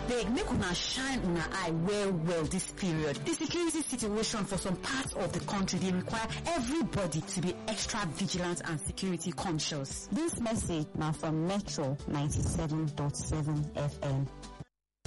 Abeg, make una shine una eye well this period. The security situation for some parts of the country, they require everybody to be extra vigilant and security conscious. This message now from Metro 97.7 FM.